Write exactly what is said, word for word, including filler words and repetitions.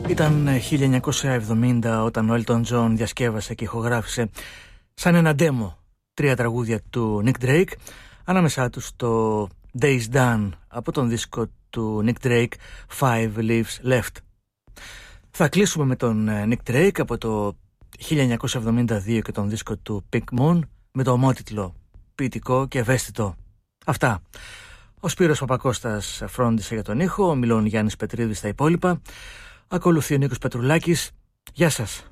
Ήταν χίλια εννιακόσια εβδομήντα όταν ο Elton John διασκεύασε και ηχογράφησε σαν ένα demo τρία τραγούδια του Nick Drake, ανάμεσά τους το Days Done από τον δίσκο του Nick Drake Five Leaves Left. Θα κλείσουμε με τον Nick Drake από το χίλια εννιακόσια εβδομήντα δύο και τον δίσκο του Pink Moon με το ομότιτλο ποιητικό και ευαίσθητο. Αυτά. Ο Σπύρος Παπακώστας φρόντισε για τον ήχο, ο Μιλών Γιάννης Πετρίδης στα υπόλοιπα. Ακολουθεί ο Νίκος Πετρουλάκης. Γεια σας.